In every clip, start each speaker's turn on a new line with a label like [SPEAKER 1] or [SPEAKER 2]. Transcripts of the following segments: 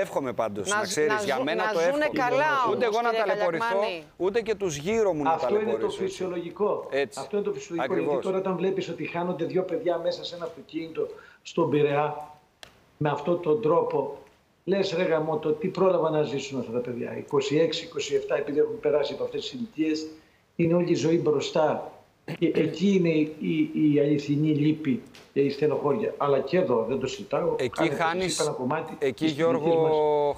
[SPEAKER 1] εύχομαι πάντως, να ξέρεις. Για μένα το εύχομαι.
[SPEAKER 2] Καλά,
[SPEAKER 1] ούτε εγώ να ταλαιπωρηθώ, ούτε και τους γύρω μου να ταλαιπωρήσω.
[SPEAKER 3] Αυτό είναι το φυσιολογικό. Αυτό είναι το φυσιολογικό.
[SPEAKER 1] Ακριβώς.
[SPEAKER 3] Γιατί τώρα, όταν βλέπεις ότι χάνονται 2 παιδιά μέσα σε ένα αυτοκίνητο στον Πειραιά, με αυτόν τον τρόπο, λες ρε γαμώτο, τι πρόλαβα να ζήσουν αυτά τα παιδιά. 26-27, επειδή έχουν περάσει από αυτές τις ηλικίες, είναι όλη η ζωή μπροστά. Και εκεί είναι η αληθινή λύπη και η στενοχώρια. Αλλά και εδώ δεν το συζητάω.
[SPEAKER 1] Εκεί Γιώργο,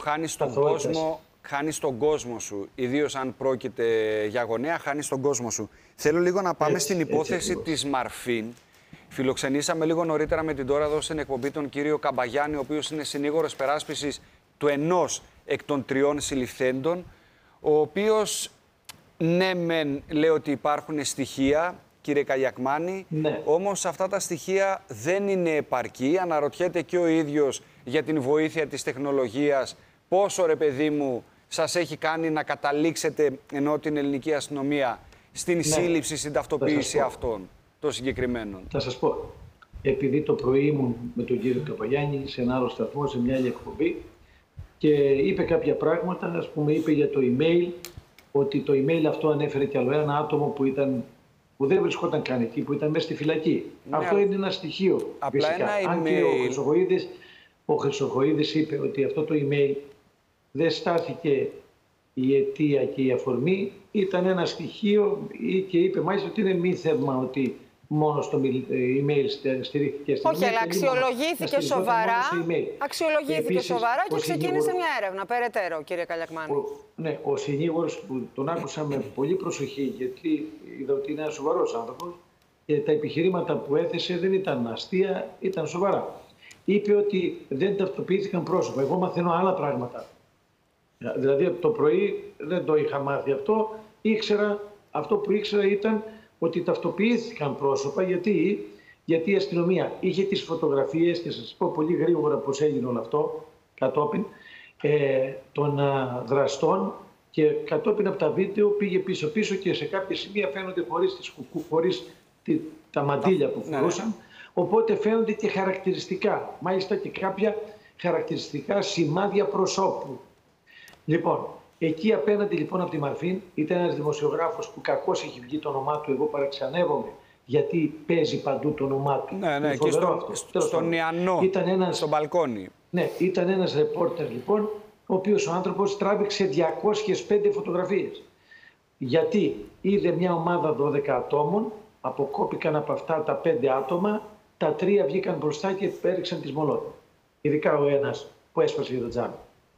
[SPEAKER 1] χάνεις τον κόσμο σου. Ιδίως αν πρόκειται για γονέα, χάνεις τον κόσμο σου. Θέλω λίγο να πάμε στην υπόθεση της Μαρφίν. Φιλοξενήσαμε λίγο νωρίτερα με την τώρα εδώ στην εκπομπή τον κύριο Καμπαγιάννη, ο οποίος είναι συνήγορος περάσπισης του ενός εκ των 3 συλληφθέντων, ο οποίος ναι μεν λέει ότι υπάρχουν στοιχεία, κύριε Καλιακμάνη, όμως αυτά τα στοιχεία δεν είναι επαρκή. Αναρωτιέται και ο ίδιος για την βοήθεια της τεχνολογίας, πόσο ρε παιδί μου σας έχει κάνει να καταλήξετε, ενώ την ελληνική αστυνομία, στην σύλληψη, στην ταυτοποίηση αυτών των συγκεκριμένων.
[SPEAKER 3] Θα σας πω, επειδή το πρωί ήμουν με τον κύριο Καμπαγιάννη σε ένα άλλο σταθμό, σε μια άλλη εκπομπή, και είπε κάποια πράγματα, ας πούμε, είπε για το email, ότι το email αυτό ανέφερε κι άλλο ένα άτομο που δεν βρισκόταν καν εκεί, που ήταν μέσα στη φυλακή. Αυτό είναι ένα στοιχείο.
[SPEAKER 1] Απλά
[SPEAKER 3] φυσικά.
[SPEAKER 1] ένα
[SPEAKER 3] Αν
[SPEAKER 1] email.
[SPEAKER 3] και ο Χρυσοχοΐδης είπε ότι αυτό το email δεν στάθηκε η αιτία και η αφορμή, ήταν ένα στοιχείο και είπε μάλιστα ότι είναι μη θέμα ότι μόνο στο email στηρίχθηκε στην
[SPEAKER 2] Όχι, αλλά αξιολογήθηκε σοβαρά. Αξιολογήθηκε σοβαρά και ξεκίνησε μια έρευνα περαιτέρω, κύριε Καλιακμάνη.
[SPEAKER 3] Ναι, ο συνήγορος που τον άκουσα με πολύ προσοχή, γιατί είδα ότι είναι ένας σοβαρός άνθρωπος και τα επιχειρήματα που έθεσε δεν ήταν αστεία, ήταν σοβαρά. Είπε ότι δεν ταυτοποιήθηκαν πρόσωπα. Εγώ μαθαίνω άλλα πράγματα. Δηλαδή από το πρωί δεν το είχα μάθει αυτό. Αυτό που ήξερα ήταν ότι ταυτοποιήθηκαν πρόσωπα. Γιατί η αστυνομία είχε τις φωτογραφίες, και σας πω πολύ γρήγορα πώς έγινε όλο αυτό κατόπιν, των δραστών, και κατόπιν από τα βίντεο πήγε πίσω-πίσω και σε κάποια σημεία φαίνονται χωρίς τα μαντήλια που φορούσαν. Οπότε φαίνονται και χαρακτηριστικά, μάλιστα και κάποια χαρακτηριστικά σημάδια προσώπου. Λοιπόν, εκεί απέναντι λοιπόν από τη Μαρφίν ήταν ένας δημοσιογράφος που κακώς έχει βγει το όνομά του. Εγώ παραξενεύομαι γιατί παίζει παντού το όνομά του.
[SPEAKER 1] Ναι, και στον Ιαννό, στο μπαλκόνι.
[SPEAKER 3] Ναι, ήταν ένας ρεπόρτερ λοιπόν, ο οποίος ο άνθρωπος τράβηξε 205 φωτογραφίες. Γιατί είδε μια ομάδα 12 ατόμων, αποκόπηκαν από αυτά τα 5 άτομα, τα 3 βγήκαν μπροστά και έριξαν τις μολότοφ. Ειδικά ο ένας που έσπασε για το τζάμι.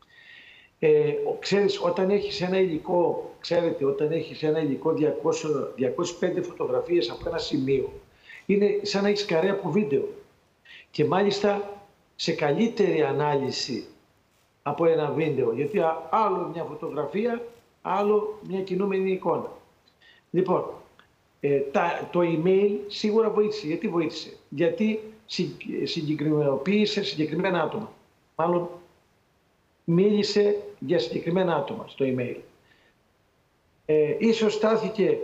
[SPEAKER 3] Ξέρεις, όταν έχεις ένα υλικό, όταν έχεις ένα υλικό 205 φωτογραφίες από ένα σημείο, είναι σαν να έχεις καρέ από βίντεο. Και μάλιστα σε καλύτερη ανάλυση από ένα βίντεο, γιατί άλλο μια φωτογραφία, άλλο μια κινούμενη εικόνα. Λοιπόν, το email σίγουρα βοήθησε. Γιατί βοήθησε? Γιατί συγκεκριμενοποίησε συγκεκριμένα άτομα. Μάλλον μίλησε για συγκεκριμένα άτομα στο email. Ίσως στάθηκε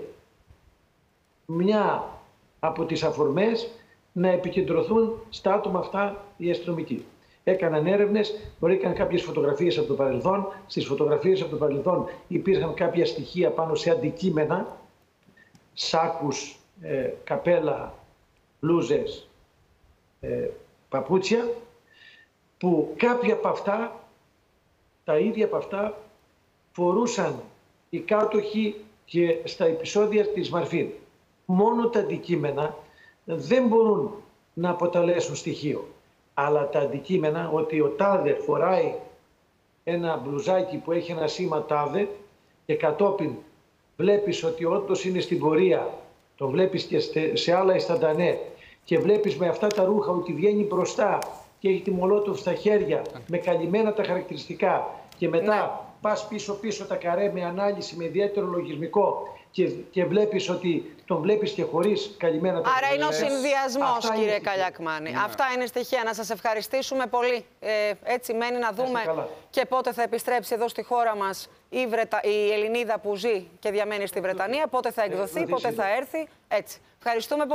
[SPEAKER 3] μια από τις αφορμές να επικεντρωθούν στα άτομα αυτά οι αστυνομικοί. Έκαναν έρευνες, βρήκαν κάποιες φωτογραφίες από το παρελθόν. Στις φωτογραφίες από το παρελθόν υπήρχαν κάποια στοιχεία πάνω σε αντικείμενα, σάκους, καπέλα, μπλούζες, παπούτσια, που κάποια από αυτά, τα ίδια από αυτά, φορούσαν οι κάτοχοι και στα επεισόδια της Μαρφίν. Μόνο τα αντικείμενα δεν μπορούν να αποτελέσουν στοιχείο. Αλλά τα αντικείμενα, ότι ο τάδε φοράει ένα μπλουζάκι που έχει ένα σήμα τάδε και κατόπιν βλέπεις ότι όντως είναι στην πορεία, το βλέπεις και σε άλλα ισταντανέ και βλέπεις με αυτά τα ρούχα ότι βγαίνει μπροστά και έχει τη μολότοφ στα χέρια με καλυμμένα τα χαρακτηριστικά και μετά πας πίσω-πίσω τα καρέ με ανάλυση, με ιδιαίτερο λογισμικό και βλέπεις ότι τον βλέπεις και χωρίς καλυμμένα τα χαρακτηριστικά.
[SPEAKER 2] Άρα είναι ο συνδυασμός, κύριε Καλιακμάνη. Αυτά είναι στοιχεία. Να σας ευχαριστήσουμε πολύ. Έτσι μένει να δούμε και πότε θα επιστρέψει εδώ στη χώρα μας η Ελληνίδα που ζει και διαμένει στη Βρετανία, πότε θα εκδοθεί, πότε θα έρθει. Έτσι. Ευχαριστούμε πολύ.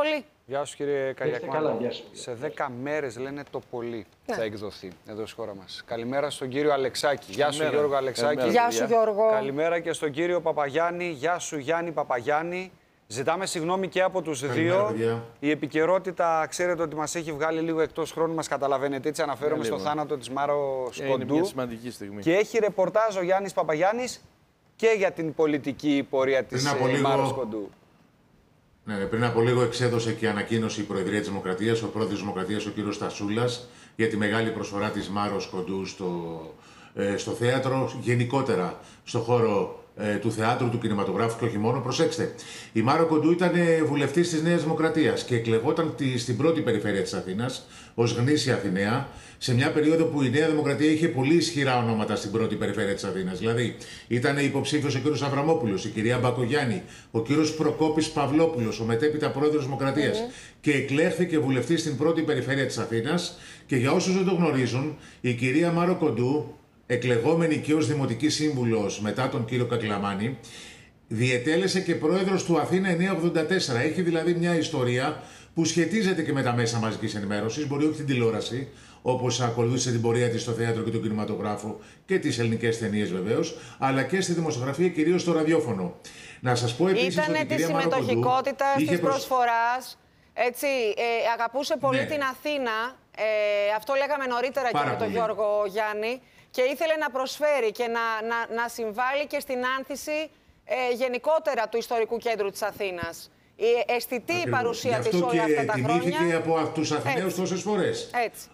[SPEAKER 1] Γεια σου κύριε Καλιακμάνη. Σε 10 μέρες λένε το πολύ θα εκδοθεί εδώ στη χώρα μας. Καλημέρα στον κύριο Αλεξάκη. Γεια σου Γιώργο Αλεξάκη.
[SPEAKER 2] Γεια σου Γιώργο.
[SPEAKER 1] Καλημέρα και στον κύριο Παπαγιάννη. Γεια σου Γιάννη Παπαγιάννη. Ζητάμε συγγνώμη και από τους δύο.
[SPEAKER 4] Παιδιά.
[SPEAKER 1] Η επικαιρότητα, ξέρετε ότι μας έχει βγάλει λίγο εκτός χρόνου, μας καταλαβαίνετε. Έτσι αναφέρομαι στο θάνατο της Μάρο Κοντού.
[SPEAKER 5] Είναι μια σημαντική στιγμή.
[SPEAKER 1] Και έχει ρεπορτάζ ο Γιάννης Παπαγιάννης και για την πολιτική πορεία της Μάρο Κοντού.
[SPEAKER 4] Ναι, πριν από λίγο εξέδωσε και ανακοίνωση η Προεδρία της Δημοκρατίας, ο πρόεδρος της Δημοκρατίας, ο κύριος Στασούλας, για τη μεγάλη προσφορά της Μάρος Κοντού στο θέατρο, γενικότερα στο χώρο του θεάτρου, του κινηματογράφου και όχι μόνο. Προσέξτε, η Μάρο Κοντού ήταν βουλευτής της Νέας Δημοκρατίας και εκλεγόταν στην πρώτη περιφέρεια της Αθήνας, ως γνήσια Αθηναία, σε μια περίοδο που η Νέα Δημοκρατία είχε πολύ ισχυρά ονόματα στην πρώτη περιφέρεια της Αθήνας. Δηλαδή, ήταν υποψήφιος ο κύριος Αβραμόπουλος, η κυρία Μπακογιάννη, ο κύριος Προκόπης Παυλόπουλος, ο μετέπειτα πρόεδρος Δημοκρατίας. Και εκλέχθηκε βουλευτής στην πρώτη περιφέρεια της Αθήνας. Και για όσους δεν το γνωρίζουν, η κυρία Μάρο Κοντού, εκλεγόμενη και ως Δημοτική Σύμβουλος μετά τον κύριο Κακλαμάνη, διετέλεσε και πρόεδρος του Αθήνα 984. Έχει δηλαδή μια ιστορία που σχετίζεται και με τα μέσα μαζικής ενημέρωσης, μπορεί όχι την τηλεόραση, όπως ακολούθησε την πορεία της στο θέατρο και τον κινηματογράφο και τις ελληνικές ταινίες βεβαίως, αλλά και στη δημοσιογραφία, κυρίως στο ραδιόφωνο. Να σας πω επίσης ότι η κυρία Μάρο Κοντού
[SPEAKER 2] συμμετοχικότητα της προσφοράς, έτσι, αγαπούσε πολύ την Αθήνα, αυτό λέγαμε νωρίτερα και με τον Γιώργο Γιάννη, και ήθελε να προσφέρει και να συμβάλλει και στην άνθηση γενικότερα του ιστορικού κέντρου της Αθήνας. Η αισθητή παρουσία της όλα αυτά τα χρόνια.
[SPEAKER 4] Και τιμήθηκε από τους Αθηναίους τόσες φορές.
[SPEAKER 2] Έτσι.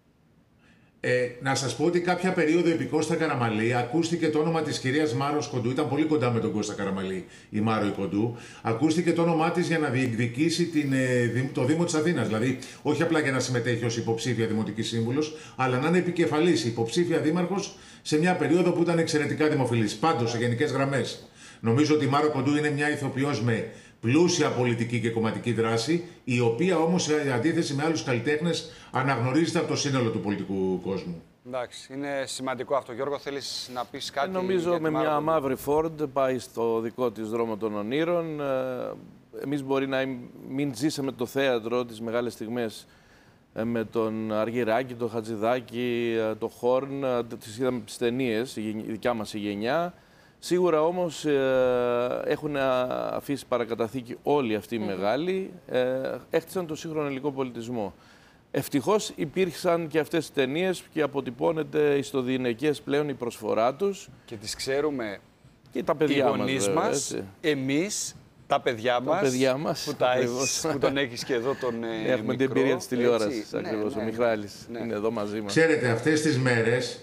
[SPEAKER 4] Να σας πω ότι κάποια περίοδο επί Κώστα Καραμαλή ακούστηκε το όνομα της κυρίας Μάρος Κοντού. Ήταν πολύ κοντά με τον Κώστα Καραμαλή η Μάρο η Κοντού. Ακούστηκε το όνομά της για να διεκδικήσει το Δήμο της Αθήνας. Δηλαδή, όχι απλά για να συμμετέχει ως υποψήφια Δημοτική Σύμβουλος, αλλά να είναι επικεφαλής υποψήφια δήμαρχος σε μια περίοδο που ήταν εξαιρετικά δημοφιλής. Πάντως, σε γενικές γραμμές, νομίζω ότι η Μάρο Κοντού είναι μια ηθοποιός με πλούσια πολιτική και κομματική δράση, η οποία όμως σε αντίθεση με άλλους καλλιτέχνες αναγνωρίζεται από το σύνολο του πολιτικού κόσμου.
[SPEAKER 1] Εντάξει, είναι σημαντικό αυτό. Γιώργο, θέλεις να πεις κάτι?
[SPEAKER 5] Νομίζω με μια μαύρη Φόρντ πάει στο δικό της δρόμο των ονείρων. Εμείς μπορεί να μην ζήσαμε το θέατρο τις μεγάλες στιγμές με τον Αργυράκη, τον Χατζηδάκη, τον Χόρν, τις είδαμε τις ταινίες, η δικιά μας η γενιά. Σίγουρα όμως έχουν αφήσει παρακαταθήκη όλοι αυτοί οι μεγάλοι, έχτισαν το σύγχρονο ελληνικό πολιτισμό. Ευτυχώς υπήρξαν και αυτές τις ταινίες και αποτυπώνεται στο διηνεκές πλέον η προσφορά τους.
[SPEAKER 1] Και τις ξέρουμε
[SPEAKER 5] και τα παιδιά
[SPEAKER 1] οι γονείς μας, εμείς, τα παιδιά μας, που τον έχεις και εδώ τον
[SPEAKER 5] έχουμε
[SPEAKER 1] μικρό,
[SPEAKER 5] την εμπειρία της τηλεόρασης ακριβώς, ο Μιχάλης είναι εδώ μαζί μας.
[SPEAKER 4] Ξέρετε, αυτές τις μέρες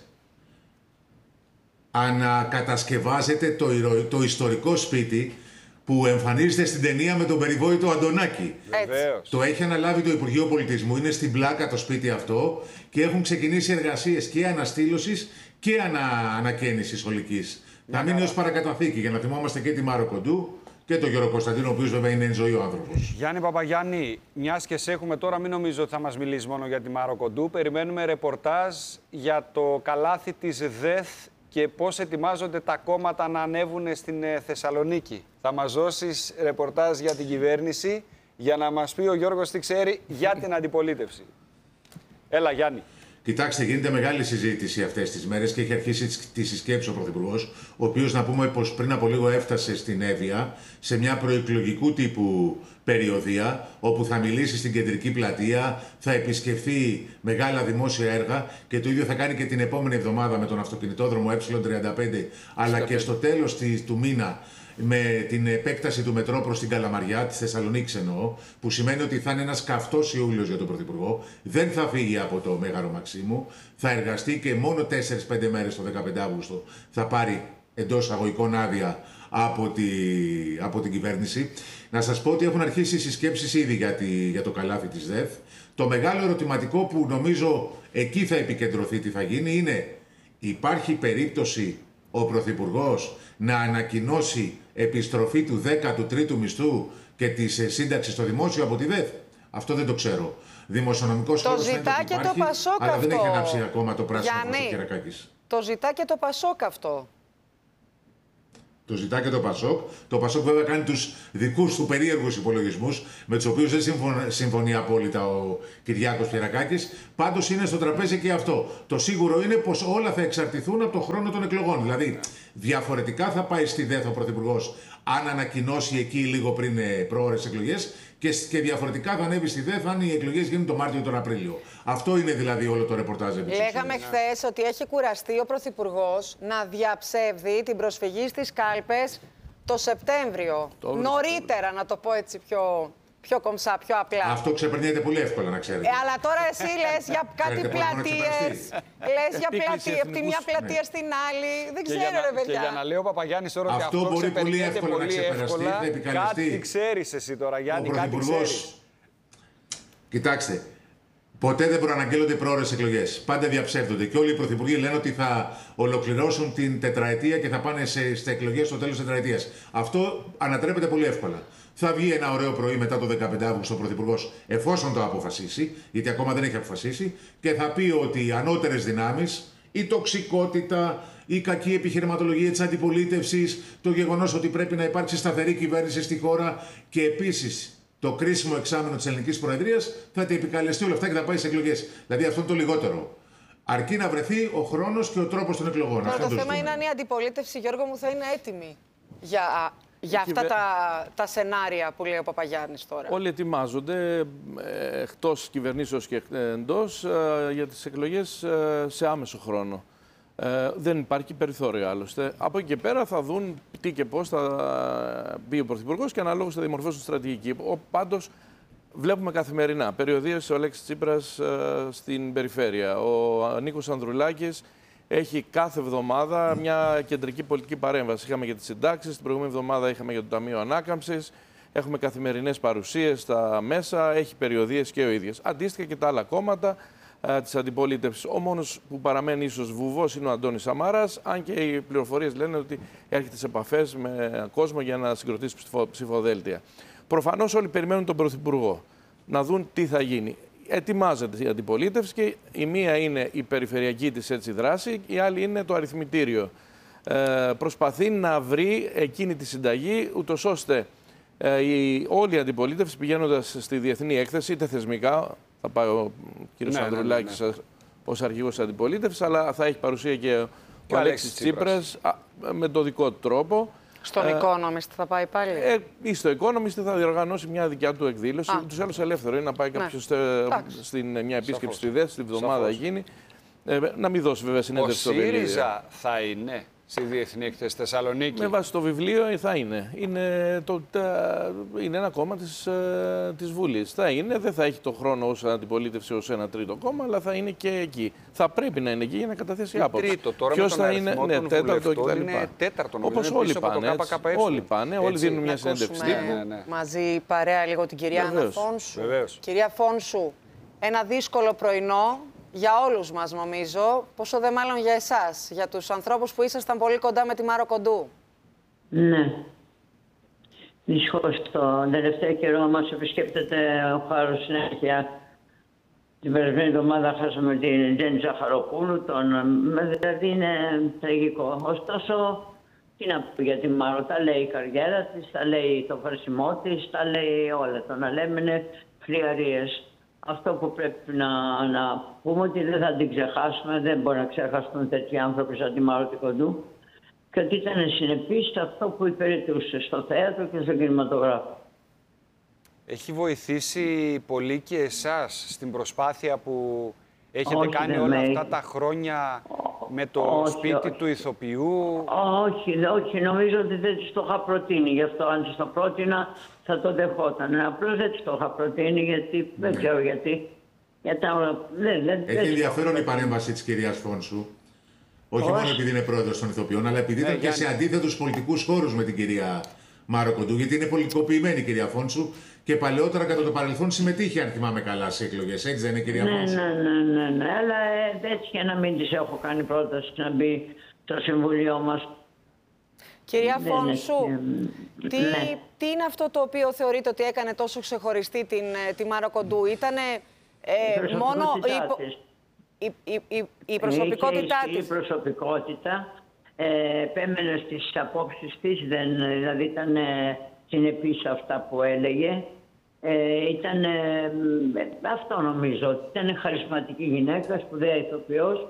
[SPEAKER 4] ανακατασκευάζεται το ιστορικό σπίτι που εμφανίζεται στην ταινία με τον περιβόητο Αντωνάκη. Το έχει αναλάβει το Υπουργείο Πολιτισμού, είναι στην πλάκα το σπίτι αυτό και έχουν ξεκινήσει εργασίες και αναστήλωσης και ανακαίνησης ολικής. Θα μείνει ως παρακαταθήκη για να θυμόμαστε και τη Μάρο Κοντού και τον Γιώργο Κωνσταντίνο, ο οποίος βέβαια είναι εν ζωή ο άνθρωπος.
[SPEAKER 1] Γιάννη Παπαγιάννη, μιας και σε έχουμε τώρα, μην νομίζω ότι θα μας μιλήσει μόνο για τη Μάρο Κοντού. Περιμένουμε ρεπορτάζ για το καλάθι της ΔΕΘ και πώς ετοιμάζονται τα κόμματα να ανέβουν στην Θεσσαλονίκη. Θα μας δώσεις ρεπορτάζ για την κυβέρνηση, για να μας πει ο Γιώργος τι ξέρει για την αντιπολίτευση. Έλα Γιάννη.
[SPEAKER 4] Κοιτάξτε, γίνεται μεγάλη συζήτηση αυτές τις μέρες και έχει αρχίσει τη συσκέψη ο Πρωθυπουργός, ο οποίος να πούμε πως πριν από λίγο έφτασε στην Εύβοια σε μια προεκλογικού τύπου περιοδία, όπου θα μιλήσει στην κεντρική πλατεία, θα επισκεφθεί μεγάλα δημόσια έργα και το ίδιο θα κάνει και την επόμενη εβδομάδα με τον αυτοκινητόδρομο Ε35, αλλά και στο τέλος του μήνα με την επέκταση του μετρό προς την Καλαμαριά, της Θεσσαλονίκης εννοώ, που σημαίνει ότι θα είναι ένας καυτός Ιούλιος για τον Πρωθυπουργό, δεν θα φύγει από το Μέγαρο Μαξίμου, θα εργαστεί και μόνο 4-5 μέρες το 15 Αύγουστο θα πάρει εντός αγωγικών άδεια από την κυβέρνηση. Να σας πω ότι έχουν αρχίσει οι συσκέψεις ήδη για το καλάθι της ΔΕΘ. Το μεγάλο ερωτηματικό που νομίζω εκεί θα επικεντρωθεί τι θα γίνει είναι, υπάρχει περίπτωση ο Πρωθυπουργός να ανακοινώσει επιστροφή του 13ου μισθού και της σύνταξης στο δημόσιο από τη ΔΕΘ? Αυτό δεν το ξέρω. Δημοσιονομικός χώρος φαίνεται ότι υπάρχει, αλλά δεν έχει ανάψει ακόμα το πράσινο φως ο Κερακάκης.
[SPEAKER 2] Το ζητά και το Πασόκ αυτό.
[SPEAKER 4] Το ζητά και το Πασόκ. Το Πασόκ βέβαια κάνει τους δικούς του περίεργους υπολογισμούς, με τους οποίους δεν συμφωνεί απόλυτα ο Κυριάκος Πιερακάκης. Πάντως είναι στο τραπέζι και αυτό. Το σίγουρο είναι πως όλα θα εξαρτηθούν από το χρόνο των εκλογών. Δηλαδή, διαφορετικά θα πάει στη ΔΕΘ ο Πρωθυπουργός αν ανακοινώσει εκεί λίγο πριν προώρες εκλογές, και διαφορετικά θα ανέβει στη ΔΕΘ αν οι εκλογές γίνουν τον Μάρτιο ή τον Απρίλιο. Αυτό είναι δηλαδή όλο το ρεπορτάζ.
[SPEAKER 2] Λέγαμε χθες ότι έχει κουραστεί ο Πρωθυπουργός να διαψεύδει την προσφυγή στις κάλπες το Σεπτέμβριο. Νωρίτερα, να το πω έτσι πιο κομψά, πιο απλά.
[SPEAKER 4] Αυτό ξεπερνιέται πολύ εύκολα, να ξέρετε.
[SPEAKER 2] Αλλά τώρα εσύ λες για κάτι πλατείες. Λες για πλατείες, από τη μια πλατεία στην άλλη. Δεν ξέρω, ρε παιδιά.
[SPEAKER 1] Και για να λέει ο Παπαγιάννης τώρα ότι αυτό
[SPEAKER 4] μπορεί πολύ εύκολα να ξεπεραστεί, θα επικαλεστεί.
[SPEAKER 1] Κάτι ξέρεις εσύ τώρα, Γιάννη, κάτι ξέρεις.
[SPEAKER 4] Κοιτάξτε, ποτέ δεν προαναγγέλλονται πρόωρες εκλογές. Πάντα διαψεύδονται. Και όλοι οι πρωθυπουργοί λένε ότι θα ολοκληρώσουν την τετραετία και θα πάνε στις εκλογές στο τέλος της τετραετίας. Αυτό ανατρέπεται πολύ εύκολα. Θα βγει ένα ωραίο πρωί μετά το 15 Αύγουστο ο Πρωθυπουργός, εφόσον το αποφασίσει, γιατί ακόμα δεν έχει αποφασίσει, και θα πει ότι οι ανώτερες δυνάμεις, η τοξικότητα, η κακή επιχειρηματολογία της αντιπολίτευσης, το γεγονός ότι πρέπει να υπάρξει σταθερή κυβέρνηση στη χώρα και επίσης το κρίσιμο εξάμηνο της ελληνικής προεδρίας, θα τα επικαλεστεί όλα αυτά και θα πάει σε εκλογές. Δηλαδή αυτό είναι το λιγότερο. Αρκεί να βρεθεί ο χρόνος και ο τρόπος των εκλογών.
[SPEAKER 2] Το θέμα είναι αν η αντιπολίτευση, Γιώργο μου, θα είναι έτοιμη για αυτά τα σενάρια που λέει ο Παπαγιάννης τώρα.
[SPEAKER 5] Όλοι ετοιμάζονται, εκτός κυβερνήσεως και εντός, για τις εκλογές σε άμεσο χρόνο. Δεν υπάρχει περιθώριο άλλωστε. Από εκεί και πέρα θα δουν τι και πώς θα μπει ο Πρωθυπουργός και αναλόγως θα διαμορφώσουν στρατηγική. Πάντως βλέπουμε καθημερινά περιοδίες ο Αλέξης Τσίπρας στην περιφέρεια. Ο Νίκος Ανδρουλάκης έχει κάθε εβδομάδα μια κεντρική πολιτική παρέμβαση. Είχαμε για τις συντάξεις, την προηγούμενη εβδομάδα είχαμε για το Ταμείο Ανάκαμψης. Έχουμε καθημερινές παρουσίες στα μέσα, έχει περιοδίες και ο ίδιος. Αντίστοιχα και τα άλλα κόμματα της αντιπολίτευσης. Ο μόνος που παραμένει ίσως βουβός είναι ο Αντώνης Σαμάρας, αν και οι πληροφορίες λένε ότι έρχεται σε επαφές με κόσμο για να συγκροτήσει ψηφοδέλτια. Προφανώς όλοι περιμένουν τον Πρωθυπουργό να δουν τι θα γίνει. Ετοιμάζεται η αντιπολίτευση και η μία είναι η περιφερειακή της έτσι δράση, η άλλη είναι το αριθμητήριο. Προσπαθεί να βρει εκείνη τη συνταγή, ούτως ώστε όλη η αντιπολίτευση πηγαίνοντας στη διεθνή έκθεση, είτε θεσμικά, θα πάει ο κ. Ανδρουλάκης ως αρχηγός της αντιπολίτευσης, αλλά θα έχει παρουσία και ο Αλέξης Τσίπρας με το δικό του τρόπο.
[SPEAKER 2] Στον Economist θα πάει πάλι.
[SPEAKER 5] Ή στο Economist θα διοργανώσει μια δικιά του εκδήλωση. Τους άλλους ελεύθερο είναι να πάει κάποιος στην μια επίσκεψη στη ΔΕΘ, στη βδομάδα γίνει. Να μην δώσει βέβαια συνέντευξη στο βιβλίο.
[SPEAKER 1] Ο ΣΥΡΙΖΑ θα είναι στη διεθνή έκθεση στη Θεσσαλονίκη.
[SPEAKER 5] Με βάση το βιβλίο θα είναι. Είναι ένα κόμμα της Βουλής. Θα είναι, δεν θα έχει το χρόνο ως αντιπολίτευση ως ένα τρίτο κόμμα, αλλά θα είναι και εκεί. Θα πρέπει να είναι εκεί για να καταθέσει άποψη.
[SPEAKER 1] Τρίτο, τώρα
[SPEAKER 5] ποιος
[SPEAKER 1] θα είναι,
[SPEAKER 5] τέταρτο κτλ.
[SPEAKER 1] Είναι τέταρτο,
[SPEAKER 5] όπως όλοι πάνε. Όλοι πάνε, όλοι δίνουν μια συνέντευξη.
[SPEAKER 2] Μαζί παρέα λίγο την κυρία Άννα Φόνσου. Κυρία Φόνσου, ένα δύσκολο πρωινό. Για όλους μας νομίζω, πόσο δε μάλλον για εσάς, για τους ανθρώπους που ήσασταν πολύ κοντά με τη Μάρο Κοντού.
[SPEAKER 6] Ναι. Δυστυχώς το τελευταίο καιρό μας επισκέπτεται ο Χάρος συνέχεια. Την περασμένη εβδομάδα χάσαμε την Τζέννη Ζαχαροπούλου, δηλαδή είναι τραγικό. Ωστόσο, τι να πω για τη Μάρο, τα λέει η καριέρα της, τα λέει το φαρσιμό της, τα λέει όλα. Το να λέμε είναι φλιαρίες. Αυτό που πρέπει να πούμε ότι δεν θα την ξεχάσουμε, δεν μπορεί να ξεχάσουμε τέτοιοι άνθρωποι σαν τη Μάρο Κοντού και ότι ήταν συνεπής σε αυτό που υπηρετούσε στο θέατρο και στον κινηματογράφο.
[SPEAKER 1] Έχει βοηθήσει πολύ και εσάς στην προσπάθεια που έχετε κάνει όλα αυτά τα χρόνια με το σπίτι του ηθοποιού?
[SPEAKER 6] Όχι, νομίζω ότι δεν της το είχα προτείνει. Γι' αυτό αν της το πρότεινα θα το δεχόταν. Απλώς δεν της το είχα προτείνει γιατί δεν ξέρω γιατί.
[SPEAKER 4] Έχει ενδιαφέρον η παρέμβαση της κυρίας Φόνσου. Όχι μόνο επειδή είναι πρόεδρος των ηθοποιών, αλλά επειδή ήταν και σε αντίθετους πολιτικούς χώρους με την κυρία Μάρο Κοντού. Γιατί είναι πολιτικοποιημένη η κυρία Φόνσου και παλαιότερα κατά το παρελθόν συμμετείχε, αν θυμάμαι καλά, σε εκλογές. Έτσι δεν είναι, κυρία Φόνσου?
[SPEAKER 6] Ναι. Αλλά έτσι και να μην της έχω κάνει πρόταση να μπει στο συμβουλίο μας.
[SPEAKER 2] Κυρία Φόνσου, τι είναι αυτό το οποίο θεωρείτε ότι έκανε τόσο ξεχωριστή τη Μάρο Κοντού? Ήτανε μόνο η προσωπικότητά της?
[SPEAKER 6] Η προσωπικότητα επέμενε στις απόψεις της, δηλαδή ήταν συνεπής σε αυτά που έλεγε. Ήταν αυτό νομίζω, ότι ήταν χαρισματική γυναίκα, σπουδαία ηθοποιός.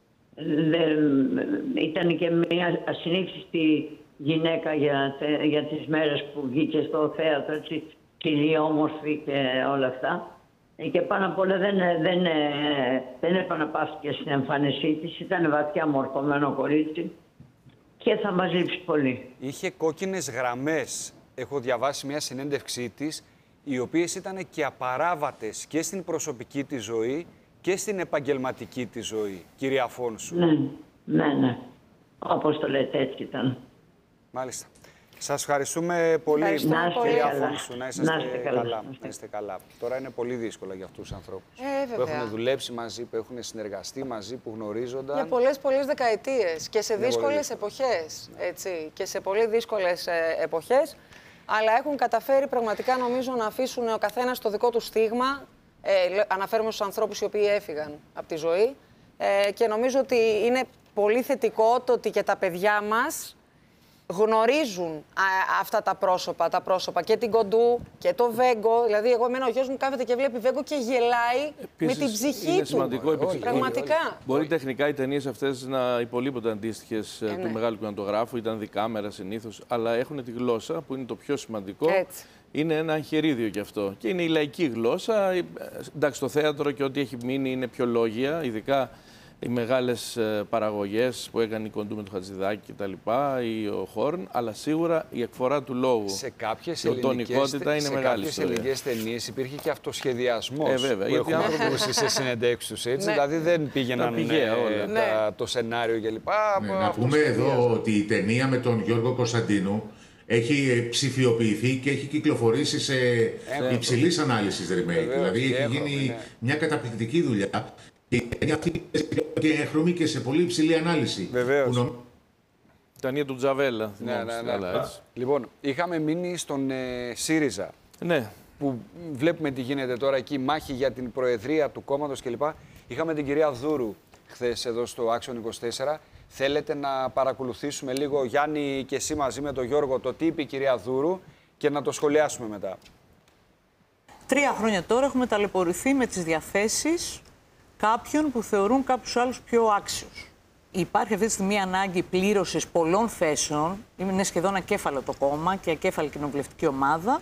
[SPEAKER 6] Ήταν και μια ασυνήθιστη γυναίκα για τις μέρες που βγήκε στο θέατρο, έτσι, ψηλή, όμορφη και όλα αυτά. Και πάνω απ' όλα δεν επαναπαύτηκε στην εμφάνισή της. Ήταν βαθιά μορφωμένο κορίτσι και θα μας λείψει πολύ.
[SPEAKER 1] Είχε κόκκινες γραμμές. Έχω διαβάσει μια συνέντευξή της, οι οποίες ήταν και απαράβατες και στην προσωπική της ζωή και στην επαγγελματική της ζωή, κυρία Αφώνσου.
[SPEAKER 6] Ναι. Όπως το λέτε, έτσι ήταν.
[SPEAKER 1] Μάλιστα. Σας ευχαριστούμε πολύ, κυρία Αφώνσου. Να είσαστε καλά. Να είστε καλά. Τώρα είναι πολύ δύσκολα για αυτούς τους ανθρώπους που έχουν δουλέψει μαζί, που έχουν συνεργαστεί μαζί, που γνωρίζονταν.
[SPEAKER 2] Για πολλές δεκαετίες και σε δύσκολες εποχές. Έτσι, και σε πολύ δύσκολες εποχές. Αλλά έχουν καταφέρει πραγματικά, νομίζω, να αφήσουν ο καθένας το δικό του στίγμα. Αναφέρομαι στους ανθρώπους οι οποίοι έφυγαν από τη ζωή. Και νομίζω ότι είναι πολύ θετικό το ότι και τα παιδιά μας γνωρίζουν αυτά τα πρόσωπα, και την Κοντού και το Βέγκο. Δηλαδή, ο γιος μου κάθεται και βλέπει Βέγκο και γελάει. Επίσης, με την ψυχή
[SPEAKER 5] είναι
[SPEAKER 2] του.
[SPEAKER 5] Σημαντικό,
[SPEAKER 2] πραγματικά.
[SPEAKER 5] Μπορεί τεχνικά οι ταινίες αυτές να υπολείπονται αντίστοιχες του μεγάλου κινηματογράφου, ήταν δικάμερα συνήθως, αλλά έχουν τη γλώσσα που είναι το πιο σημαντικό.
[SPEAKER 2] Έτσι.
[SPEAKER 5] Είναι ένα εγχειρίδιο κι αυτό. Και είναι η λαϊκή γλώσσα. Εντάξει, το θέατρο και ό,τι έχει μείνει είναι πιο λόγια, ειδικά οι μεγάλες παραγωγές που έκανε η Κοντού με το Χατζηδάκη κτλ. Ή ο Χόρν, αλλά σίγουρα η εκφορά του λόγου.
[SPEAKER 1] Σε κάποιες
[SPEAKER 5] ελληνικές
[SPEAKER 1] ταινίες υπήρχε και αυτοσχεδιασμός.
[SPEAKER 5] Βέβαια,
[SPEAKER 1] που έχουμε ακούσει σε συνεντεύξεις τους, έτσι. Δηλαδή δεν πήγαιναν το σενάριο κλπ.
[SPEAKER 4] Να πούμε εδώ ότι η ταινία με τον Γιώργο Κωνσταντίνου έχει ψηφιοποιηθεί και έχει κυκλοφορήσει σε υψηλής ανάλυσης remake. Δηλαδή έχει γίνει μια καταπληκτική δουλειά. Και η ταινία αυτή και έχρωμη και σε πολύ υψηλή ανάλυση.
[SPEAKER 1] Βεβαίως.
[SPEAKER 5] Η ταινία του Τζαβέλα.
[SPEAKER 1] Λοιπόν, είχαμε μείνει στον ΣΥΡΙΖΑ.
[SPEAKER 5] Ναι.
[SPEAKER 1] Που βλέπουμε τι γίνεται τώρα εκεί, μάχη για την προεδρία του κόμματος κλπ. Είχαμε την κυρία Δούρου χθες εδώ στο Action 24. Θέλετε να παρακολουθήσουμε λίγο, Γιάννη, και εσύ μαζί με τον Γιώργο, το τι είπε η κυρία Δούρου και να το σχολιάσουμε μετά.
[SPEAKER 7] 3 χρόνια τώρα έχουμε ταλαιπωρηθεί με τις διαθέσεις κάποιων που θεωρούν κάποιους άλλους πιο άξιους. Υπάρχει αυτή τη στιγμή ανάγκη πλήρωσης πολλών θέσεων. Είναι σχεδόν ακέφαλο το κόμμα και ακέφαλη κοινοβουλευτική ομάδα.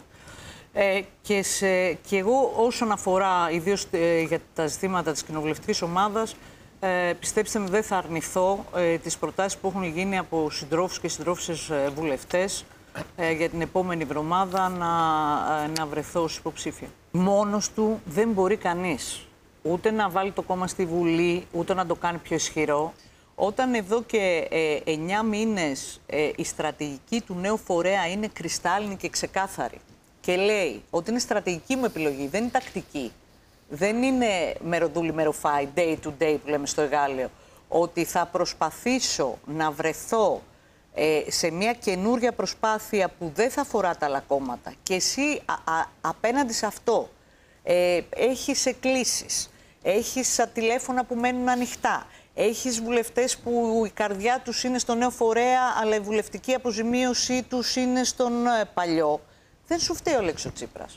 [SPEAKER 7] Και εγώ όσον αφορά ιδίως για τα ζητήματα της κοινοβουλευτικής ομάδας, πιστέψτε με, δεν θα αρνηθώ τις προτάσεις που έχουν γίνει από συντρόφους και συντρόφισσες βουλευτές για την επόμενη εβδομάδα να βρεθώ ως υποψήφια. Μόνος του δεν μπορεί κανείς ούτε να βάλει το κόμμα στη Βουλή, ούτε να το κάνει πιο ισχυρό. Όταν εδώ και 9 μήνες η στρατηγική του νέου φορέα είναι κρυστάλλινη και ξεκάθαρη και λέει ότι είναι στρατηγική μου επιλογή, δεν είναι τακτική, δεν είναι μεροδούλη μεροφάι, day to day που λέμε στο Εγάλεο, ότι θα προσπαθήσω να βρεθώ σε μια καινούρια προσπάθεια που δεν θα αφορά τα άλλα κόμματα και εσύ απέναντι σε αυτό έχεις εκκλήσεις, έχεις τηλέφωνα που μένουν ανοιχτά, έχεις βουλευτές που η καρδιά τους είναι στο νέο φορέα αλλά η βουλευτική αποζημίωσή τους είναι στον παλιό. Δεν σου φταίει ο Λέξο Τσίπρας.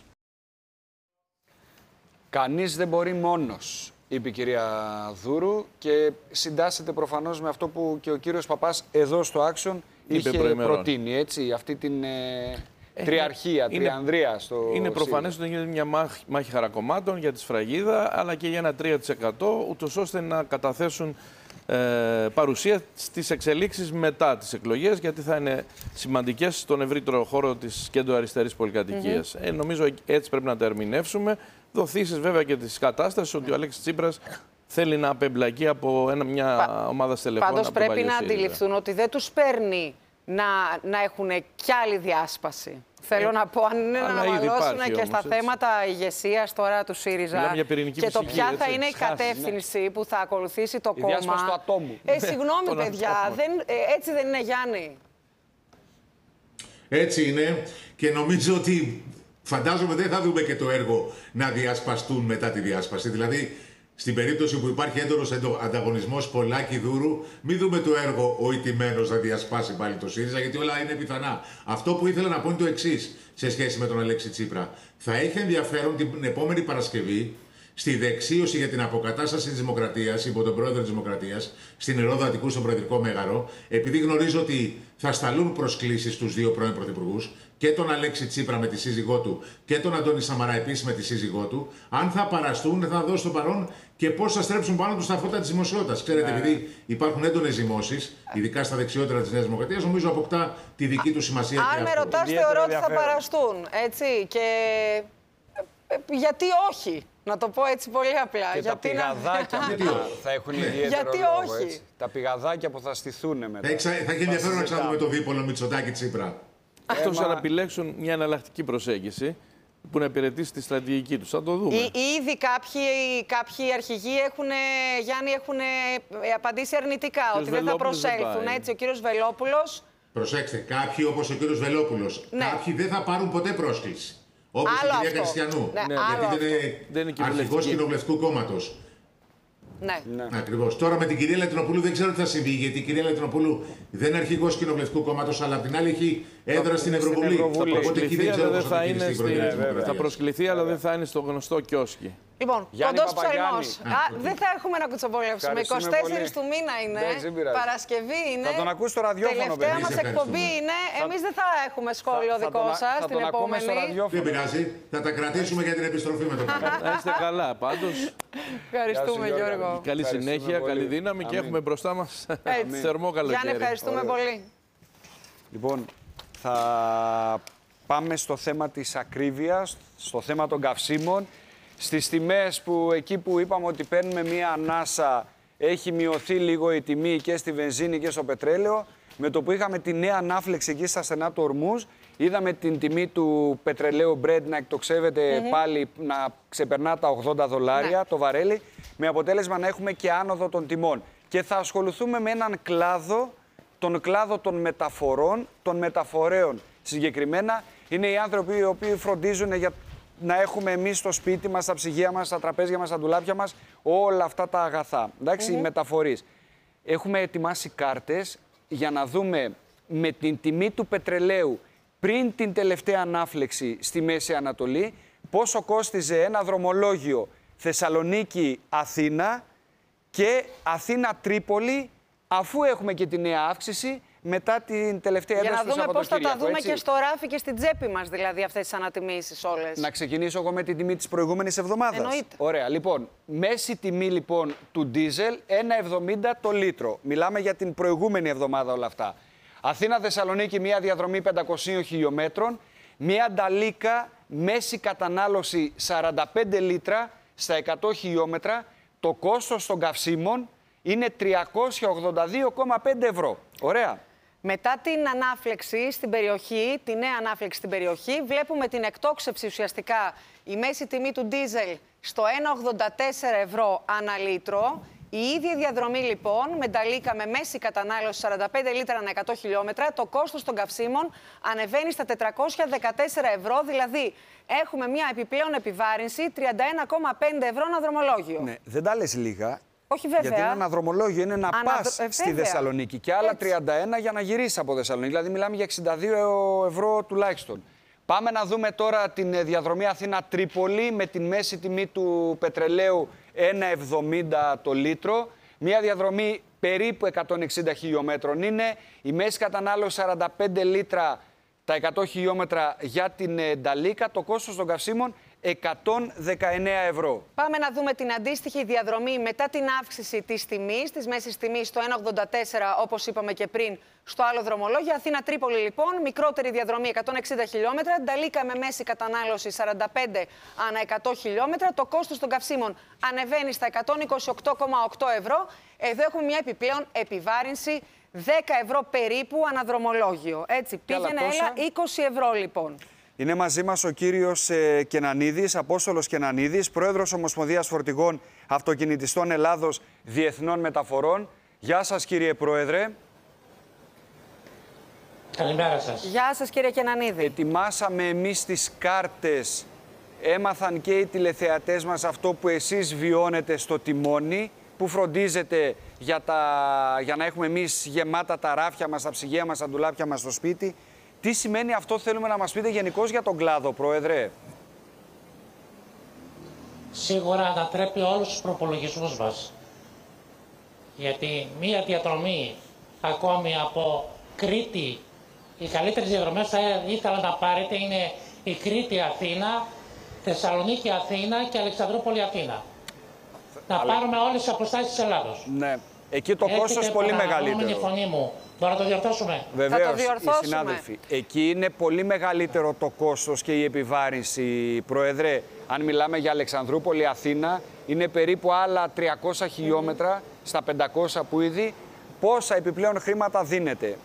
[SPEAKER 1] Κανείς δεν μπορεί μόνος, είπε η κυρία Δούρου, και συντάσσεται προφανώς με αυτό που και ο κύριος Παπάς εδώ στο Action είχε προτείνει, έτσι, αυτή την τριαρχία, τριανδρία στο
[SPEAKER 5] Είναι προφανές ότι γίνεται μια μάχη χαρακομμάτων για τη σφραγίδα, αλλά και για ένα 3%, ούτως ώστε να καταθέσουν παρουσία στις εξελίξεις μετά τις εκλογές, γιατί θα είναι σημαντικές στον ευρύτερο χώρο της κέντρο-αριστερής πολυκατοικίας. Νομίζω έτσι πρέπει να τα ερμηνεύσουμε. Δοθήσεις βέβαια και της κατάστασης ότι ο Αλέξης Τσίπρας θέλει να απεμπλακεί από μια ομάδα στελεχών.
[SPEAKER 2] Πάντως πρέπει να αντιληφθούν ότι δεν τους παίρνει να έχουν κι άλλη διάσπαση. Θέλω να πω, αν είναι να αναβαλώσουν και στα θέματα ηγεσίας τώρα του ΣΥΡΙΖΑ και το ποια θα είναι η κατεύθυνση που θα ακολουθήσει το κόμμα.
[SPEAKER 1] Η διάσπαση του ατόμου.
[SPEAKER 2] Συγγνώμη παιδιά, έτσι δεν είναι, Γιάννη?
[SPEAKER 4] Έτσι είναι και νομίζω ότι φαντάζομαι δεν θα δούμε και το έργο να διασπαστούν μετά τη διάσπαση. Δηλαδή Στην περίπτωση που υπάρχει έντονος ανταγωνισμός Πολάκη-Δούρου, μην δούμε το έργο ο ηττημένος να διασπάσει πάλι το ΣΥΡΙΖΑ, γιατί όλα είναι πιθανά. Αυτό που ήθελα να πω είναι το εξής σε σχέση με τον Αλέξη Τσίπρα. Θα έχει ενδιαφέρον την επόμενη Παρασκευή στη δεξίωση για την αποκατάσταση της Δημοκρατίας υπό τον πρόεδρο της Δημοκρατίας, στην Ηρόδο Αττικού, στον Προεδρικό Μέγαρο, επειδή γνωρίζω ότι θα σταλούν προσκλήσεις στους δύο πρώην πρωθυπουργούς, και τον Αλέξη Τσίπρα με τη σύζυγό του και τον Αντώνη Σαμαρά επίσης με τη σύζυγό του, αν θα παραστούν, θα δώσουν το παρόν και πώς θα στρέψουν πάνω τους τα φώτα της δημοσιότητας. Ξέρετε, επειδή υπάρχουν έντονες ζυμώσεις, ειδικά στα δεξιότερα της Νέας Δημοκρατίας, νομίζω αποκτά τη δική του σημασία.
[SPEAKER 2] Αν με ρωτάς, θεωρώ ότι θα παραστούν. Έτσι, και γιατί όχι. Να το πω έτσι πολύ απλά.
[SPEAKER 1] Και
[SPEAKER 2] γιατί
[SPEAKER 1] τα πηγαδάκια θα έχουν ιδιαίτερο
[SPEAKER 2] γιατί
[SPEAKER 1] λόγο,
[SPEAKER 2] όχι.
[SPEAKER 1] έτσι. Τα πηγαδάκια που θα στηθούν μετά.
[SPEAKER 4] Θα έχει ενδιαφέρον να ξαναδούμε το δίπολο Μητσοτάκη-Τσίπρα.
[SPEAKER 5] Εκτός αν επιλέξουν μια εναλλακτική προσέγγιση που να υπηρετήσει τη στρατηγική τους. Θα το δούμε.
[SPEAKER 2] Ήδη κάποιοι αρχηγοί έχουν απαντήσει αρνητικά, ότι δεν θα προσέλθουν. Έτσι, ο κύριος Βελόπουλος.
[SPEAKER 4] Προσέξτε, κάποιοι όπως ο κύριος Βελόπουλος, κάποιοι δεν θα πάρουν ποτέ πρόσκληση. Όπως η κυρία Χριστιανού.
[SPEAKER 2] Ναι,
[SPEAKER 4] γιατί δεν είναι αρχηγός κοινοβουλευτικού κόμματος.
[SPEAKER 2] Ναι.
[SPEAKER 4] Ακριβώς. Τώρα με την κυρία Λατινοπούλου δεν ξέρω τι θα συμβεί, γιατί η κυρία Λατινοπούλου δεν είναι αρχηγός κοινοβουλευτικού κόμματος, αλλά απ' την άλλη έχει έδρα στην Ευρωβουλή.
[SPEAKER 5] Θα προσκληθεί, αλλά δεν θα είναι στο γνωστό κιόσκι.
[SPEAKER 2] Λοιπόν, κοντός ψαλμός. Δεν θα έχουμε να κουτσομπολεύσουμε. 24 του μήνα είναι. Παρασκευή είναι.
[SPEAKER 1] Θα τον ακούς στο ραδιόφωνο,
[SPEAKER 2] τελευταία μας εκπομπή είναι. Εμείς δεν θα έχουμε σχόλιο δικό σας την επόμενη.
[SPEAKER 4] Δεν πειράζει. Θα τα κρατήσουμε για την επιστροφή με το πράγμα.
[SPEAKER 5] Να είστε καλά πάντως.
[SPEAKER 2] Ευχαριστούμε, Γιώργο.
[SPEAKER 5] Καλή συνέχεια, καλή δύναμη και έχουμε μπροστά μας θερμό καλοκαίρι.
[SPEAKER 2] Γιάννη, ευχαριστούμε πολύ.
[SPEAKER 1] Λοιπόν, θα πάμε στο θέμα της ακρίβειας, στο θέμα των καυσίμων. Στις τιμές που εκεί που είπαμε ότι παίρνουμε μία ανάσα, έχει μειωθεί λίγο η τιμή και στη βενζίνη και στο πετρέλαιο. Με το που είχαμε τη νέα ανάφλεξη εκεί στα στενά του Ορμούζ, είδαμε την τιμή του πετρελαίου Brent να εκτοξεύεται πάλι, να ξεπερνά τα $80 το βαρέλι, με αποτέλεσμα να έχουμε και άνοδο των τιμών. Και θα ασχοληθούμε με έναν κλάδο, τον κλάδο των μεταφορών, των μεταφορέων συγκεκριμένα. Είναι οι άνθρωποι οι οποίοι φροντίζουν για να έχουμε εμείς στο σπίτι μας, στα ψυγεία μας, στα τραπέζια μας, στα ντουλάπια μας, όλα αυτά τα αγαθά. Εντάξει, οι μεταφορείς. Έχουμε ετοιμάσει κάρτες για να δούμε με την τιμή του πετρελαίου πριν την τελευταία ανάφλεξη στη Μέση Ανατολή πόσο κόστιζε ένα δρομολόγιο Θεσσαλονίκη-Αθήνα και Αθήνα-Τρίπολη, αφού έχουμε και τη νέα αύξηση μετά την τελευταία ένταση του Σαββατοκύριακου.
[SPEAKER 2] Για να δούμε πώς θα τα δούμε και στο ράφι και στην τσέπη μας, δηλαδή, αυτές τις ανατιμήσεις όλες.
[SPEAKER 1] Να ξεκινήσω εγώ με την τιμή της προηγούμενης εβδομάδας.
[SPEAKER 2] Εννοείται.
[SPEAKER 1] Ωραία. Λοιπόν, μέση τιμή λοιπόν του ντίζελ 1,70 το λίτρο. Μιλάμε για την προηγούμενη εβδομάδα όλα αυτά. Αθήνα-Θεσσαλονίκη, μία διαδρομή 500 χιλιόμετρων. Μία νταλίκα, μέση κατανάλωση 45 λίτρα στα 100 χιλιόμετρα. Το κόστος των καυσίμων είναι 382,5 ευρώ. Ωραία.
[SPEAKER 2] Μετά την ανάφλεξη στην περιοχή, τη νέα ανάφλεξη στην περιοχή, βλέπουμε την εκτόξευση ουσιαστικά η μέση τιμή του ντίζελ στο 1,84 ευρώ ανά λίτρο. Η ίδια διαδρομή λοιπόν με νταλίκα με μέση κατανάλωση 45 λίτρα ανά 100 χιλιόμετρα, το κόστος των καυσίμων ανεβαίνει στα 414 ευρώ, δηλαδή έχουμε μια επιπλέον επιβάρυνση 31,5 ευρώ ένα δρομολόγιο.
[SPEAKER 1] Ναι, δεν τα λες λίγα.
[SPEAKER 2] Όχι βέβαια.
[SPEAKER 1] Γιατί ένα δρομολόγιο είναι να πας στη Θεσσαλονίκη και άλλα 31 για να γυρίσεις από Θεσσαλονίκη. Δηλαδή μιλάμε για 62 ευρώ τουλάχιστον. Πάμε να δούμε τώρα την διαδρομή Αθήνα-Τρίπολη με την μέση τιμή του πετρελαίου 1,70 το λίτρο. Μια διαδρομή περίπου 160 χιλιόμετρων είναι. Η μέση κατανάλωση 45 λίτρα τα 100 χιλιόμετρα για την νταλίκα. Το κόστος των καυσίμων 119 ευρώ. Πάμε να δούμε την αντίστοιχη διαδρομή μετά την αύξηση της τιμής, της μέσης τιμής στο 1,84, όπως είπαμε και πριν, στο άλλο δρομολόγιο. Αθήνα-Τρίπολη λοιπόν, μικρότερη διαδρομή 160 χιλιόμετρα, νταλίκα με μέση κατανάλωση 45 ανά 100 χιλιόμετρα. Το κόστος των καυσίμων ανεβαίνει στα 128,8 ευρώ. Εδώ έχουμε μια επιπλέον επιβάρυνση 10 ευρώ περίπου αναδρομολόγιο. Έτσι, πήγαινε έλα 20 ευρώ λοιπόν. Είναι μαζί μας ο κύριος Κενανίδης, Απόστολος Κενανίδης, πρόεδρος Ομοσπονδίας Φορτηγών Αυτοκινητιστών Ελλάδος Διεθνών Μεταφορών. Γεια σας κύριε Πρόεδρε.
[SPEAKER 8] Καλημέρα σας.
[SPEAKER 2] Γεια σας κύριε Κενανίδη.
[SPEAKER 1] Ετοιμάσαμε εμείς τις κάρτες έμαθαν και οι τηλεθεατές μας αυτό που εσείς βιώνετε στο τιμόνι, που φροντίζετε για να έχουμε εμείς γεμάτα τα ράφια μας, τα ψυγεία μας, τα ντουλάπια μας στο σπίτι. Τι σημαίνει αυτό, θέλουμε να μας πείτε γενικώς για τον κλάδο, Πρόεδρε.
[SPEAKER 8] Σίγουρα ανατρέπει όλους τους προπολογισμούς μας. Γιατί μία διαδρομή ακόμη από Κρήτη, οι καλύτερες διαδρομές θα ήθελα να πάρετε είναι η Κρήτη-Αθήνα, Θεσσαλονίκη-Αθήνα και Αλεξανδρούπολη-Αθήνα. Να πάρουμε όλες τις αποστάσεις της Ελλάδος.
[SPEAKER 1] Ναι. Εκεί το κόστος πολύ μεγαλύτερο.
[SPEAKER 8] Η φωνή μου. Μπορούμε να το διορθώσουμε.
[SPEAKER 1] Βεβαίως, οι συνάδελφοι. Εκεί είναι πολύ μεγαλύτερο το κόστος και η επιβάρυνση, Πρόεδρε. Αν μιλάμε για Αλεξανδρούπολη-Αθήνα, είναι περίπου άλλα 300 χιλιόμετρα στα 500 που ήδη. Πόσα επιπλέον χρήματα δίνετε?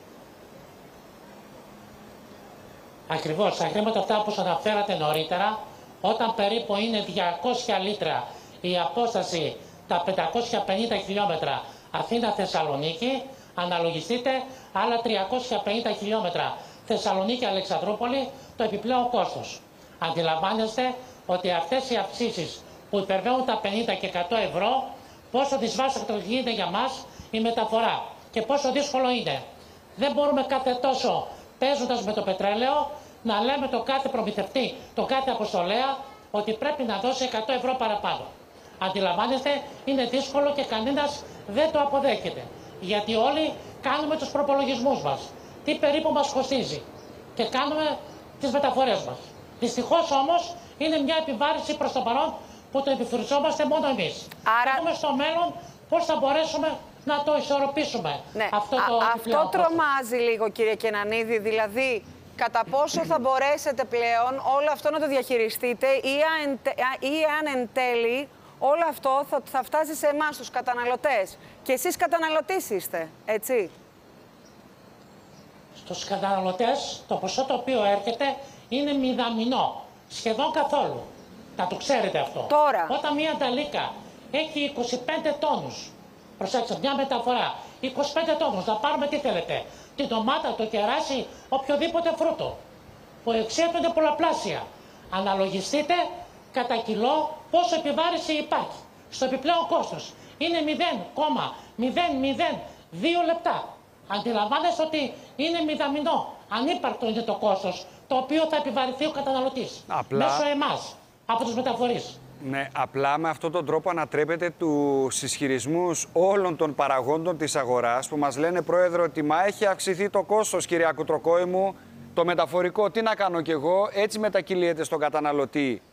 [SPEAKER 8] Ακριβώς, τα χρήματα αυτά όπως αναφέρατε νωρίτερα, όταν περίπου είναι 200 λίτρα η απόσταση τα 550 χιλιόμετρα Αθήνα-Θεσσαλονίκη, αναλογιστείτε άλλα 350 χιλιόμετρα Θεσσαλονίκη-Αλεξανδρούπολη το επιπλέον κόστος. Αντιλαμβάνεστε ότι αυτές οι αυξήσεις που υπερβαίνουν τα 50 και 100 ευρώ, πόσο δυσβάσταχτο γίνεται για μας η μεταφορά και πόσο δύσκολο είναι. Δεν μπορούμε κάθε τόσο παίζοντας με το πετρέλαιο να λέμε το κάθε προμηθευτή, το κάθε αποστολέα ότι πρέπει να δώσει 100 ευρώ παραπάνω. Αντιλαμβάνεστε, είναι δύσκολο και κανένας δεν το αποδέχεται. Γιατί όλοι κάνουμε τους προπολογισμούς μας. Τι περίπου μας κοστίζει. Και κάνουμε τις μεταφορές μας. Δυστυχώς όμως είναι μια επιβάρυνση προς το παρόν που το επιφοριζόμαστε μόνο εμείς.
[SPEAKER 2] Άρα...
[SPEAKER 8] Θα δούμε στο μέλλον πώς θα μπορέσουμε να το ισορροπήσουμε.
[SPEAKER 2] Ναι.
[SPEAKER 8] Αυτό
[SPEAKER 2] τρομάζει λίγο, κύριε Κενανίδη, δηλαδή κατά πόσο θα μπορέσετε πλέον όλο αυτό να το διαχειριστείτε ή αν εν τέλει όλο αυτό θα φτάσει σε εμάς τους καταναλωτές. Και εσείς καταναλωτής είστε, έτσι.
[SPEAKER 8] Στους καταναλωτές το ποσό το οποίο έρχεται είναι μηδαμινό. Σχεδόν καθόλου. Να το ξέρετε αυτό.
[SPEAKER 2] Τώρα.
[SPEAKER 8] Όταν μια ταλίκα έχει 25 τόνους, προσέξτε, μια μεταφορά, 25 τόνους, να πάρουμε τι θέλετε, την ντομάτα, το κεράσι, οποιοδήποτε φρούτο, που εξέρχονται πολλαπλάσια. Αναλογιστείτε κατά κιλό πόσο επιβάρηση υπάρχει. Στο επιπλέον κόστος είναι 0,002 λεπτά. Αντιλαμβάνεστε ότι είναι μηδαμινό. Ανύπαρκτο είναι το κόστος το οποίο θα επιβαρυνθεί ο καταναλωτής. Μέσω εμάς, από τους μεταφορείς.
[SPEAKER 1] Ναι, απλά με αυτόν τον τρόπο ανατρέπεται τους ισχυρισμούς όλων των παραγόντων της αγοράς που μας λένε, Πρόεδρο, ότι μα έχει αυξηθεί το κόστος, κυρία Κουτροκόη μου, το μεταφορικό. Τι να κάνω κι εγώ, έτσι μετακυλίεται στον καταναλωτή.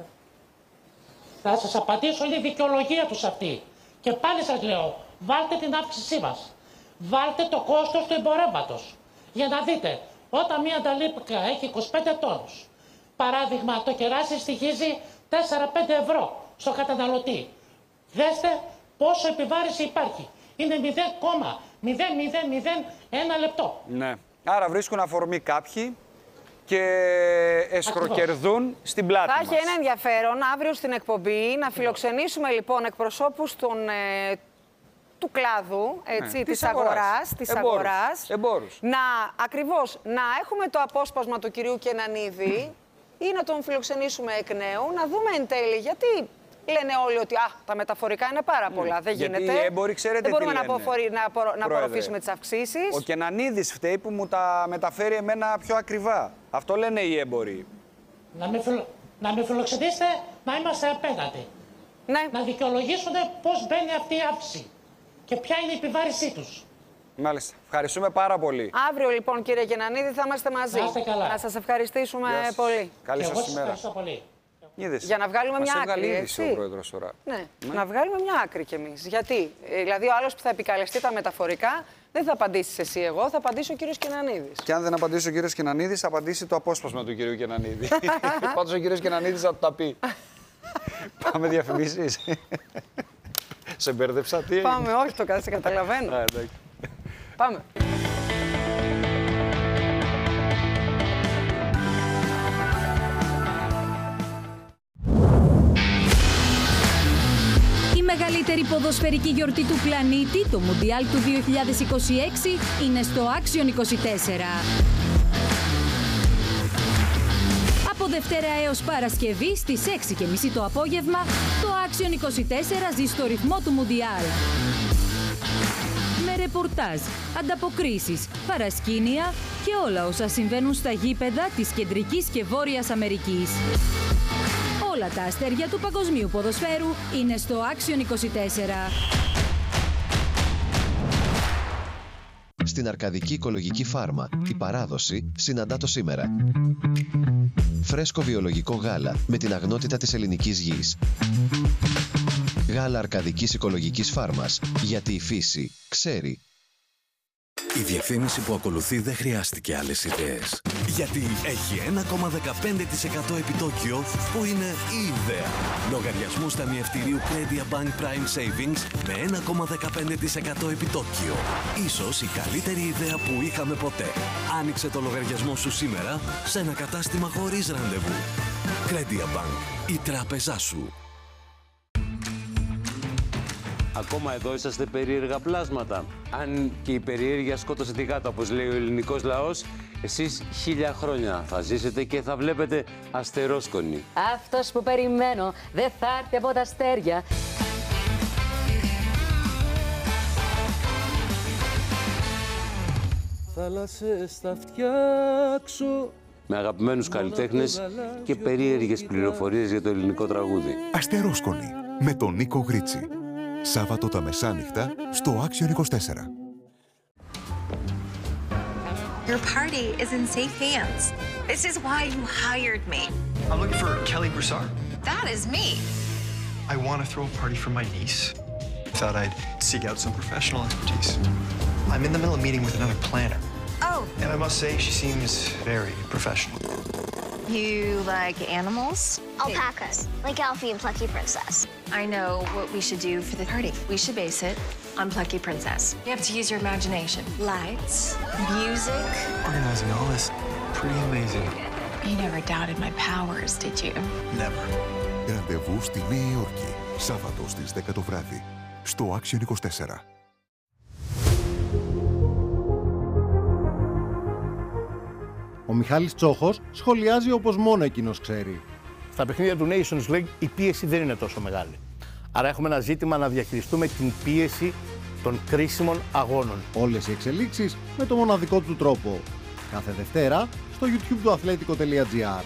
[SPEAKER 8] Θα σας απαντήσω, είναι η δικαιολογία τους αυτή. Και πάλι σας λέω, βάλτε την αύξησή μας. Βάλτε το κόστος του εμπορεύματος. Για να δείτε, όταν μία ταλίκα έχει 25 τόνους, παράδειγμα, το κεράσι στοιχίζει 4-5 ευρώ στο καταναλωτή. Δέστε πόσο επιβάρηση υπάρχει. Είναι 0,0001 λεπτό.
[SPEAKER 1] Ναι. Άρα βρίσκουν αφορμή κάποιοι και εσχροκερδούν στην πλάτη μας.
[SPEAKER 2] Θα έχει ένα ενδιαφέρον αύριο στην εκπομπή να φιλοξενήσουμε λοιπόν εκπροσώπους του κλάδου, έτσι, της αγοράς.
[SPEAKER 1] Εμπόρους.
[SPEAKER 2] Ακριβώς, να έχουμε το απόσπασμα του κυρίου Κενανίδη ή να τον φιλοξενήσουμε εκ νέου, να δούμε εν τέλει γιατί λένε όλοι ότι τα μεταφορικά είναι πάρα πολλά. Δεν γίνεται.
[SPEAKER 1] Γιατί οι έμποροι, ξέρετε,
[SPEAKER 2] δεν μπορούμε
[SPEAKER 1] τι
[SPEAKER 2] να απορροφήσουμε τις αυξήσεις.
[SPEAKER 1] Ο Κενανίδης φταίει που μου τα μεταφέρει εμένα πιο ακριβά. Αυτό λένε οι έμποροι.
[SPEAKER 8] Να με φιλοξενήσετε, να είμαστε απέναντι.
[SPEAKER 2] Ναι.
[SPEAKER 8] Να δικαιολογήσουν πώς μπαίνει αυτή η αύξηση και ποια είναι η επιβάρησή τους.
[SPEAKER 1] Μάλιστα. Ευχαριστούμε πάρα πολύ.
[SPEAKER 2] Αύριο λοιπόν, κύριε Κενανίδη, θα είμαστε μαζί.
[SPEAKER 8] Να είστε καλά.
[SPEAKER 2] Να σας ευχαριστήσουμε πολύ.
[SPEAKER 1] Καλή σας ημέρα.
[SPEAKER 8] Ευχαριστώ πολύ.
[SPEAKER 1] Είδες.
[SPEAKER 2] Για να βγάλουμε μια άκρη, έτσι.
[SPEAKER 1] Ο πρόεδρος τώρα.
[SPEAKER 2] Ναι, να βγάλουμε μια άκρη κι εμείς. Γιατί, δηλαδή ο άλλος που θα επικαλεστεί τα μεταφορικά δεν θα απαντήσει εσύ εγώ, θα απαντήσει ο κύριος Κενανίδης.
[SPEAKER 1] Και αν δεν απαντήσει ο κύριος Κενανίδης, θα απαντήσει το απόσπασμα του κυρίου Κενανίδη. Πάντως ο κύριος Κενανίδης θα τα πει. Πάμε διαφημίσεις. Σε μπέρδεψα, τι έγινε?
[SPEAKER 2] Πάμε, όχι, το καταλαβαίνω. Πάμε.
[SPEAKER 9] Η μεγαλύτερη ποδοσφαιρική γιορτή του πλανήτη, το Μουντιάλ του 2026, είναι στο Action 24. Από Από Δευτέρα έως Παρασκευή στις 6:30 το απόγευμα, το Action 24 ζει στο ρυθμό του Μουντιάλ. Με ρεπορτάζ, ανταποκρίσεις, παρασκήνια και όλα όσα συμβαίνουν στα γήπεδα της Κεντρικής και Βόρειας Αμερικής. Όλα τα αστέρια του παγκοσμίου ποδοσφαίρου είναι στο Action 24.
[SPEAKER 10] Στην Αρκαδική Οικολογική Φάρμα, η παράδοση συναντά το σήμερα. Φρέσκο βιολογικό γάλα με την αγνότητα της ελληνικής γης. Γάλα Αρκαδικής Οικολογικής Φάρμας, γιατί η φύση ξέρει.
[SPEAKER 11] Η διαφήμιση που ακολουθεί δεν χρειάστηκε άλλες ιδέες. Γιατί έχει 1,15% επιτόκιο που είναι η ιδέα. Λογαριασμούς ταμιευτηρίου Credit Bank Prime Savings με 1,15% επιτόκιο. Ίσως η καλύτερη ιδέα που είχαμε ποτέ. Άνοιξε το λογαριασμό σου σήμερα σε ένα κατάστημα χωρίς ραντεβού. Credit Bank, η τράπεζά σου.
[SPEAKER 12] Ακόμα εδώ είσαστε περίεργα πλάσματα. Αν και η περιέργεια σκότωσε τη γάτα, όπως λέει ο ελληνικός λαός, εσείς 1000 χρόνια θα ζήσετε και θα βλέπετε αστερόσκονη.
[SPEAKER 13] Αυτός που περιμένω δεν θα έρθει από τα αστέρια.
[SPEAKER 5] Θάλασσες θα φτιάξω.
[SPEAKER 12] Με αγαπημένους καλλιτέχνες και περίεργες πληροφορίες για το ελληνικό τραγούδι.
[SPEAKER 14] Αστερόσκονη με τον Νίκο Γρίτσι. Σάββατο τα μεσάνυχτα στο Action 24.
[SPEAKER 15] Your party is in safe hands. This is why you hired me.
[SPEAKER 16] I'm looking for Kelly Broussard.
[SPEAKER 15] That is me.
[SPEAKER 16] I want to throw a party for my niece. Thought I'd seek out some professional expertise. I'm in the middle of meeting with another planner.
[SPEAKER 15] Oh.
[SPEAKER 16] And I must say, she seems very professional.
[SPEAKER 15] You like animals?
[SPEAKER 17] Alpacas, like Alfie and Plucky Princess.
[SPEAKER 15] I know what we should do for the party. We should base it on Plucky Princess. You have to use your imagination. Lights, music.
[SPEAKER 16] Organizing all this, pretty amazing.
[SPEAKER 15] You never doubted my powers, did you?
[SPEAKER 16] Never.
[SPEAKER 14] Ραντεβού στη Νέα Υόρκη, Σάββατο στις 10 το βράδυ, στο Action 24.
[SPEAKER 18] Ο Μιχάλης Τσόχος σχολιάζει όπως μόνο εκείνος ξέρει.
[SPEAKER 19] Στα παιχνίδια του Nations League η πίεση δεν είναι τόσο μεγάλη. Άρα έχουμε ένα ζήτημα να διαχειριστούμε την πίεση των κρίσιμων αγώνων.
[SPEAKER 18] Όλες οι εξελίξεις με το μοναδικό του τρόπο. Κάθε Δευτέρα στο YouTube του athletico.gr.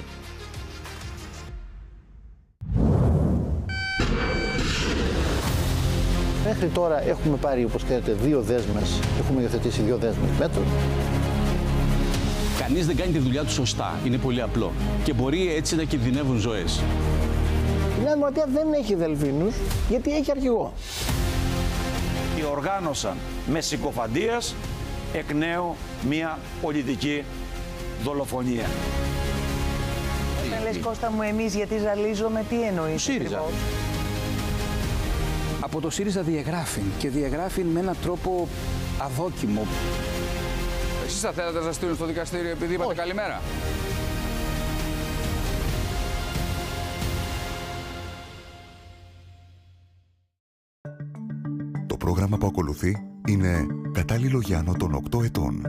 [SPEAKER 20] Μέχρι τώρα έχουμε πάρει, όπως ξέρετε, 2 δέσμες. Έχουμε υιοθετήσει 2 δέσμες μέτρων.
[SPEAKER 21] Κανείς δεν κάνει τη δουλειά του σωστά. Είναι πολύ απλό. Και μπορεί έτσι να κινδυνεύουν ζωές.
[SPEAKER 20] Η Νέα Δημοκρατία δεν έχει δελφίνους, γιατί έχει αρχηγό.
[SPEAKER 22] Οργάνωσαν με συκοφαντίας εκ νέου μια πολιτική δολοφονία.
[SPEAKER 23] Όταν λες Κώστα μου εμείς γιατί ζαλίζομαι, τι εννοείς?
[SPEAKER 22] ΣΥΡΙΖΑ.
[SPEAKER 24] Από το ΣΥΡΙΖΑ διαγράφει και διαγράφει με έναν τρόπο αδόκιμο.
[SPEAKER 1] Εσείς θα θέλατε να σας στείλουν στο δικαστήριο επειδή είπατε καλημέρα?
[SPEAKER 14] Το πρόγραμμα που ακολουθεί είναι κατάλληλο για άνω των 8 ετών.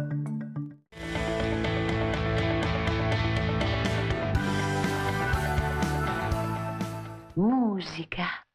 [SPEAKER 15] Μουσικά.